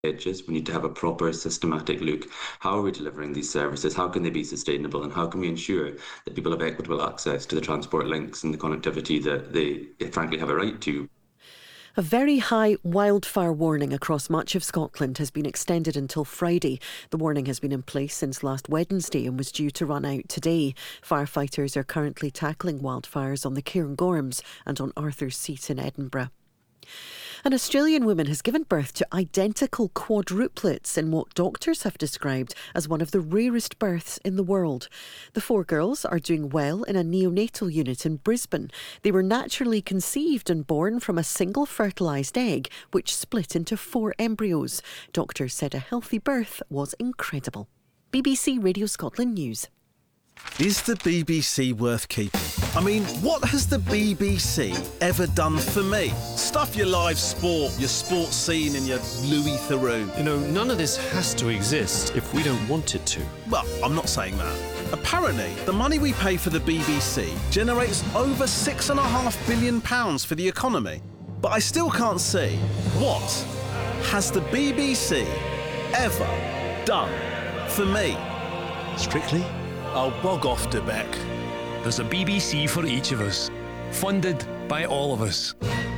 edges. We need to have a proper systematic look. How are we delivering these services? How can they be sustainable? And how can we ensure that people have equitable access to the transport links and the connectivity that they frankly have a right to? A very high wildfire warning across much of Scotland has been extended until Friday. The warning has been in place since last Wednesday and was due to run out today. Firefighters are currently tackling wildfires on the Cairngorms and on Arthur's Seat in Edinburgh. An Australian woman has given birth to identical quadruplets in what doctors have described as one of the rarest births in the world. The 4 girls are doing well in a neonatal unit in Brisbane. They were naturally conceived and born from a single fertilised egg, which split into 4 embryos. Doctors said a healthy birth was incredible. BBC Radio Scotland News. Is the BBC worth keeping? I mean, what has the BBC ever done for me? Stuff your live sport, your sports scene and your Louis Theroux. You know, none of this has to exist if we don't want it to. Well, I'm not saying that. Apparently, the money we pay for the BBC generates over £6.5 billion for the economy. But I still can't see what has the BBC ever done for me? Strictly? I'll bog off, Debec. There's a BBC for each of us, funded by all of us.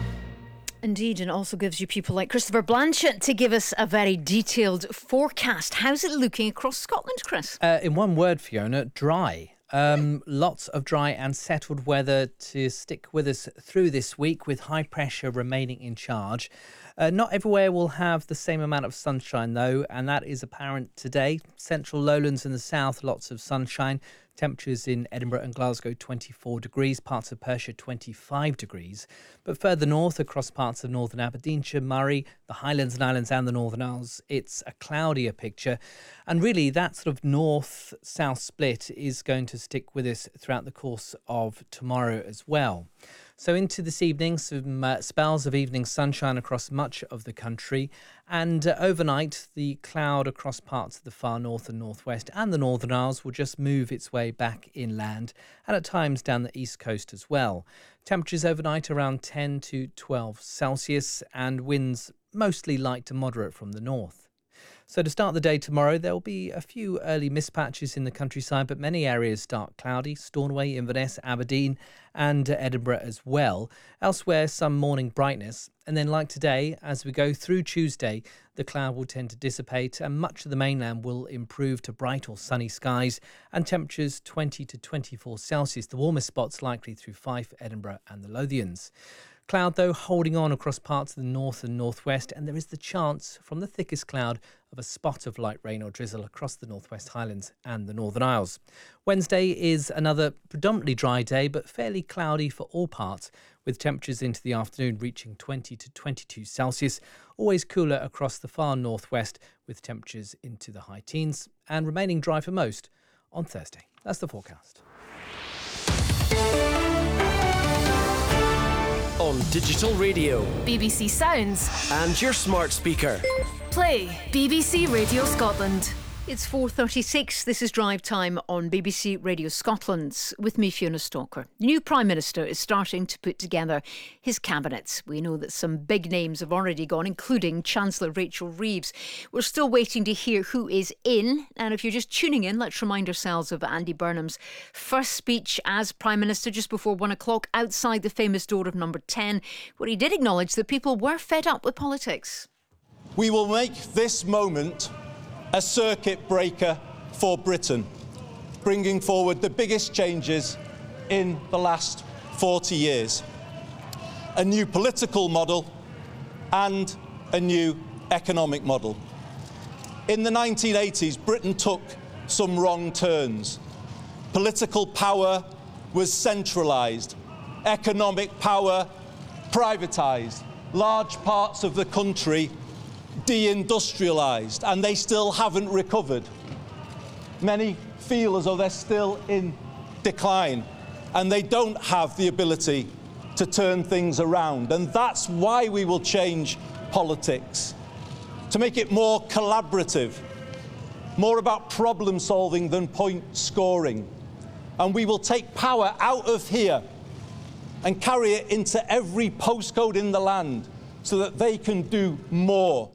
Indeed, and also gives you people like Christopher Blanchett to give us a very detailed forecast. How's it looking across Scotland, Chris? In one word, Fiona, dry. Lots of dry and settled weather to stick with us through this week, with high pressure remaining in charge. Not everywhere will have the same amount of sunshine, though, and that is apparent today. Central lowlands in the south, lots of sunshine. Temperatures in Edinburgh and Glasgow, 24 degrees. Parts of Perthshire, 25 degrees. But further north, across parts of northern Aberdeenshire, Moray, the Highlands and Islands and the Northern Isles, it's a cloudier picture. And really, that sort of north-south split is going to stick with us throughout the course of tomorrow as well. So into this evening, some spells of evening sunshine across much of the country. And overnight, the cloud across parts of the far north and northwest and the Northern Isles will just move its way back inland, and at times down the east coast as well. Temperatures overnight around 10 to 12 Celsius, and winds mostly light to moderate from the north. So to start the day tomorrow, there will be a few early mist patches in the countryside, but many areas start cloudy. Stornoway, Inverness, Aberdeen and Edinburgh as well. Elsewhere, some morning brightness. And then like today, as we go through Tuesday, the cloud will tend to dissipate and much of the mainland will improve to bright or sunny skies and temperatures 20 to 24 Celsius. The warmest spots likely through Fife, Edinburgh and the Lothians. Cloud, though, holding on across parts of the north and northwest, and there is the chance from the thickest cloud of a spot of light rain or drizzle across the Northwest Highlands and the Northern Isles. Wednesday is another predominantly dry day, but fairly cloudy for all parts, with temperatures into the afternoon reaching 20 to 22 Celsius. Always cooler across the far northwest, with temperatures into the high teens, and remaining dry for most on Thursday. That's the forecast. On digital radio, BBC Sounds, and your smart speaker. Play BBC Radio Scotland. It's 4:36. This is Drive Time on BBC Radio Scotland with me, Fiona Stalker. The new Prime Minister is starting to put together his cabinet. We know that some big names have already gone, including Chancellor Rachel Reeves. We're still waiting to hear who is in. And if you're just tuning in, let's remind ourselves of Andy Burnham's first speech as Prime Minister just before 1 o'clock outside the famous door of number 10, where he did acknowledge that people were fed up with politics. We will make this moment a circuit breaker for Britain, bringing forward the biggest changes in the last 40 years. A new political model and a new economic model. In the 1980s, Britain took some wrong turns. Political power was centralised, economic power privatised. Large parts of the country deindustrialised, and they still haven't recovered. Many feel as though they're still in decline, and they don't have the ability to turn things around. And that's why we will change politics, to make it more collaborative, more about problem solving than point scoring. And we will take power out of here and carry it into every postcode in the land so that they can do more